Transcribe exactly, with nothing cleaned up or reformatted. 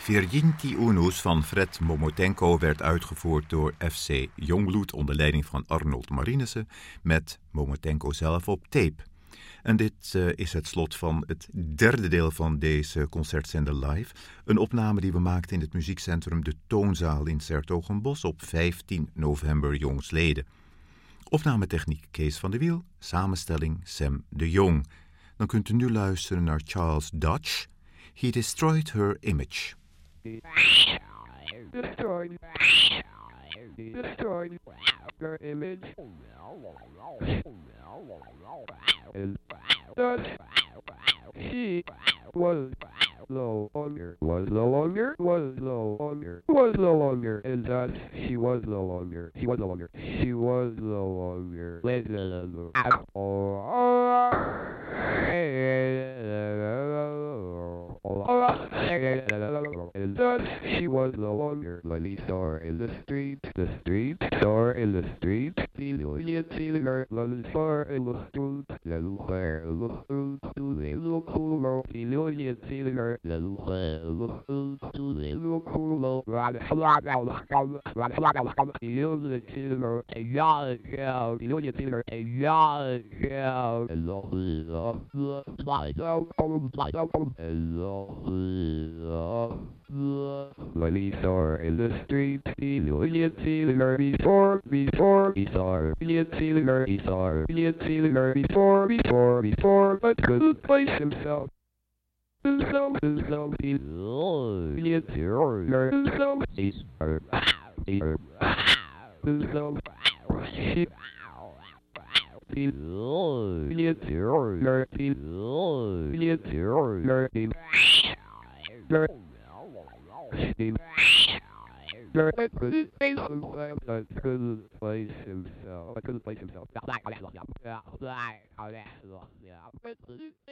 Virginti Unus van Fred Momotenko werd uitgevoerd door F C Jongbloed onder leiding van Arnold Marinissen met Momotenko zelf op tape. En dit uh, is het slot van het derde deel van deze concertzender live. Een opname die we maakten in het muziekcentrum De Toonzaal in 's-Hertogenbosch op vijftien november jongstleden. Opnametechniek Kees van de Wiel, samenstelling Sam de Jong. Dan kunt u nu luisteren naar Charles Dutch. He destroyed her image. Destroyed. Destroyed her image. And thus she was no longer, was no longer, was no longer, was no longer, and thus she was no longer, she was no longer, she was no longer, let and thus she was no longer. Lenny saw her in the street, the street, saw her in the street, Celia, Celia, Lenny saw her in the street, Lenny saw her in the street, Celia, Celia, Celia, Celia, Lenny saw her in the street, Celia, Celia, Lenny saw her in the street, Celia, Celia, yeah, yeah, Celia, Celia, yeah, yeah, and the Lenny saw her in the street, Celia, Celia, before, before, he saw her, Celia, Celia, he saw her, Celia, Celia, before, before, before, but couldn't place himself. Himself, himself, Celia, Celia, himself, he's her, he's her, himself, she, Celia, Celia, Celia, Celia, Celia, I couldn't place himself. I couldn't place himself. I couldn't place himself.